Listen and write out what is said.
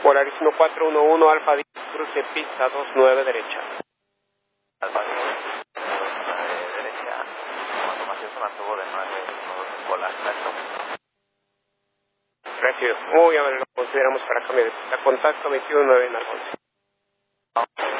Polaris 1411 Alfa 10, cruce pista 29 derecha. Alfa 10, 29 derecha. Información zona tubo de 9 bolas, exacto. Recibido. Muy amable, lo consideramos para cambiar de pista. Contacto 219 en Alfonso.